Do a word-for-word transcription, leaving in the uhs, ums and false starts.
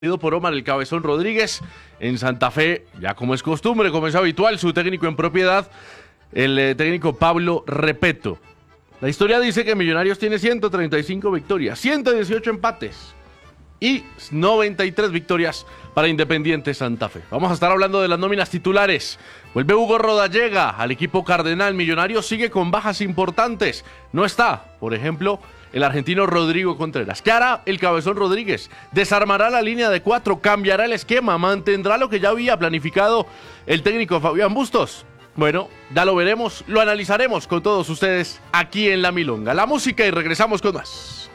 Por Omar el Cabezón Rodríguez en Santa Fe, ya como es costumbre, como es habitual, su técnico en propiedad, el eh, técnico Pablo Repeto. La historia dice que Millonarios tiene ciento treinta y cinco victorias, ciento dieciocho empates y noventa y tres victorias para Independiente Santa Fe. Vamos a estar hablando de las nóminas titulares. Vuelve Hugo Rodallega al equipo cardenal. Millonarios sigue con bajas importantes. No está, por ejemplo, el argentino Rodrigo Contreras. ¿Qué hará el Cabezón Rodríguez? ¿Desarmará la línea de cuatro? ¿Cambiará el esquema? ¿Mantendrá lo que ya había planificado el técnico Fabián Bustos? Bueno, ya lo veremos, lo analizaremos con todos ustedes aquí en La Milonga. La música y regresamos con más.